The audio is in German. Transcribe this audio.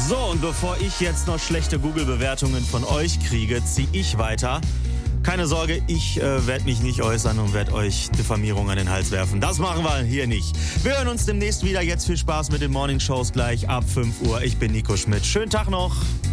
So, und bevor ich jetzt noch schlechte Google-Bewertungen von euch kriege, ziehe ich weiter. Keine Sorge, ich werde mich nicht äußern und werde euch Diffamierung an den Hals werfen. Das machen wir hier nicht. Wir hören uns demnächst wieder. Jetzt viel Spaß mit den Morning Shows gleich ab 5 Uhr. Ich bin Nico Schmidt. Schönen Tag noch.